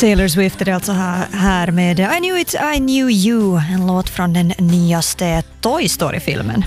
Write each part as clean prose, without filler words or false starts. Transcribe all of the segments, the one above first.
Taylor Swift är alltså här med I Knew It, I Knew You, en låt från den nyaste Toy Story-filmen.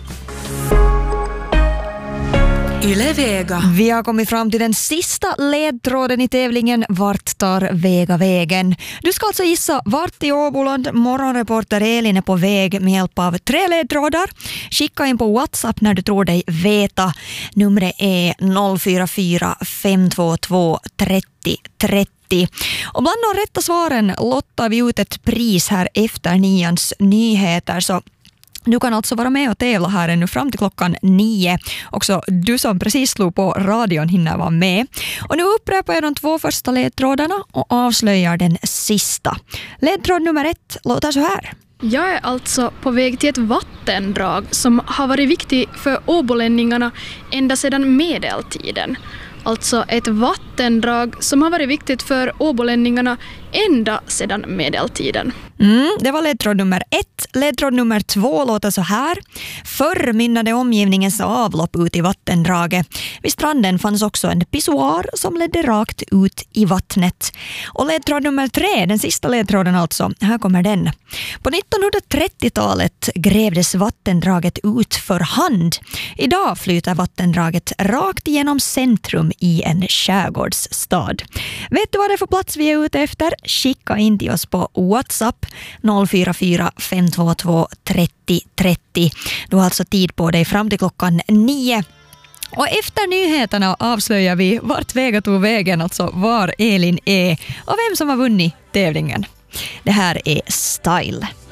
Yle Vega. Vi har kommit fram till den sista ledtråden i tävlingen Vart tar Vega vägen? Du ska alltså gissa vart i Åboland morgonreporter Elin är på väg med hjälp av 3 ledtrådar. Skicka in på WhatsApp när du tror dig veta. Numret är 044 522 30 30. Och bland de rätta svaren lottar vi ut ett pris här efter 9:ans nyheter, så du kan alltså vara med och tävla här ännu fram till klockan 9. Också du som precis slog på radion hinner vara med. Och nu upprepar jag de 2 första ledtrådarna och avslöjar den sista. Ledtråd nummer 1 låter så här. Jag är alltså på väg till ett vattendrag som har varit viktigt för åbolänningarna ända sedan medeltiden. Alltså ett vattendrag som har varit viktigt för åbolänningarna ända sedan medeltiden. Det var ledtråd nummer 1. Ledtråd nummer 2 låter så här. Förr mynnade omgivningens avlopp ut i vattendraget. Vid stranden fanns också en pissoar som ledde rakt ut i vattnet. Och ledtråd nummer 3, den sista ledtråden alltså, här kommer den. På 1930-talet grävdes vattendraget ut för hand. Idag flyter vattendraget rakt igenom centrum i en skärgårdsstad. Vet du vad det är för plats vi är ute efter? Skicka in till oss på WhatsApp 044 522 30 30. Du har alltså tid på dig fram till klockan 9. Och efter nyheterna avslöjar vi vart Vega tog vägen, alltså var Elin är och vem som har vunnit tävlingen. Det här är Style.